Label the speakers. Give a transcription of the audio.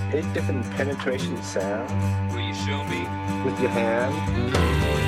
Speaker 1: 8 different penetration sounds.
Speaker 2: Will you show me?
Speaker 1: With your hand.